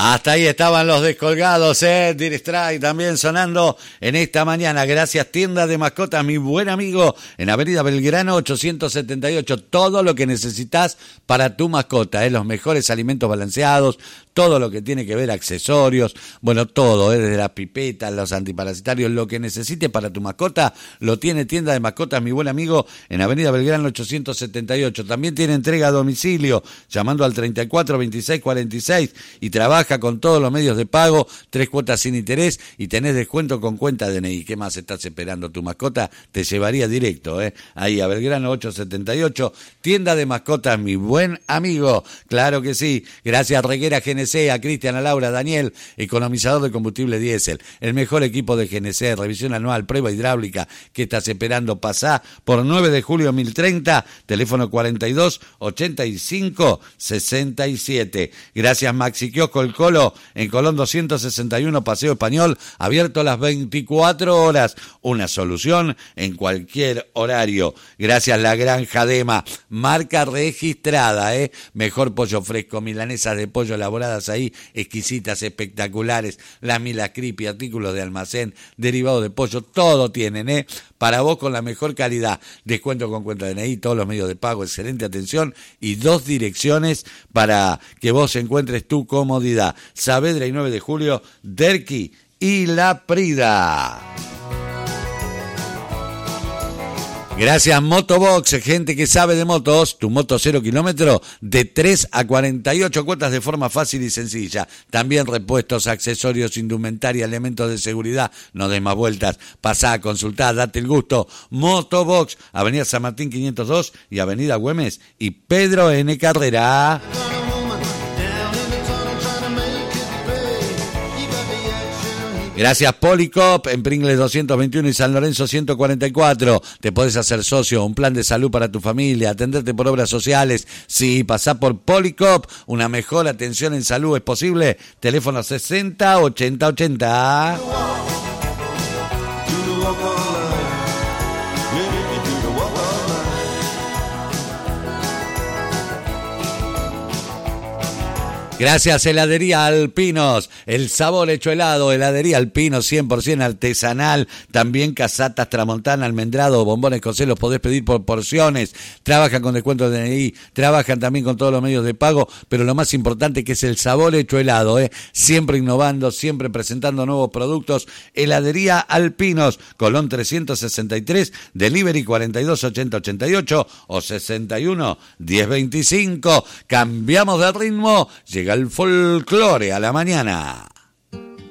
Hasta ahí estaban los descolgados, Dire Straits también sonando en esta mañana. Gracias, tienda de mascotas, mi buen amigo, en Avenida Belgrano 878. Todo lo que necesitas para tu mascota, los mejores alimentos balanceados, todo lo que tiene que ver accesorios, bueno, todo, desde las pipetas, los antiparasitarios, lo que necesites para tu mascota, lo tiene tienda de mascotas, mi buen amigo, en Avenida Belgrano 878. También tiene entrega a domicilio, llamando al 34 26 46 y trabaja con todos los medios de pago, 3 cuotas sin interés y tenés descuento con cuenta DNI. ¿Qué más estás esperando? Tu mascota te llevaría directo, ahí a Belgrano 878, tienda de mascotas, mi buen amigo. Claro que sí. Gracias Reguera GNC, a Cristian, a Laura, a Daniel, economizador de combustible diésel, el mejor equipo de GNC, revisión anual, prueba hidráulica. ¿Qué estás esperando? Pasá por 9 de julio 1030, teléfono 42 85 67. Gracias Maxi Kiosco El Colo, en Colón 261, Paseo Español, abierto las 24 horas, una solución en cualquier horario. Gracias La Granja Dema, marca registrada, mejor pollo fresco, milanesas de pollo elaboradas ahí, exquisitas, espectaculares, las Milas Creepy, artículos de almacén, derivados de pollo, todo tienen, para vos con la mejor calidad, descuento con cuenta DNI, todos los medios de pago, excelente atención y 2 direcciones para que vos encuentres tu comodidad. Saavedra y 9 de julio, Derqui y La Prida. Gracias Motobox, gente que sabe de motos, tu moto 0 kilómetro de 3 a 48 cuotas de forma fácil y sencilla. También repuestos, accesorios, indumentaria, elementos de seguridad. No des más vueltas, pasá a consultar, date el gusto. Motobox, Avenida San Martín 502 y Avenida Güemes y Pedro N. Carrera. Gracias Policop, en Pringles 221 y San Lorenzo 144. Te podés hacer socio, un plan de salud para tu familia, atenderte por obras sociales. Sí, pasá por Policop, una mejor atención en salud es posible. Teléfono 60 80 80. Gracias Heladería Alpinos, el sabor hecho helado, Heladería Alpinos 100% artesanal, también casatas Tramontana, almendrado, bombones José, los podés pedir por porciones, trabajan con descuento de DNI, trabajan también con todos los medios de pago, pero lo más importante que es el sabor hecho helado, siempre innovando, siempre presentando nuevos productos. Heladería Alpinos, Colón 363, delivery 42 80 88 o 61 10 25. Cambiamos de ritmo, llega el folclore a la mañana.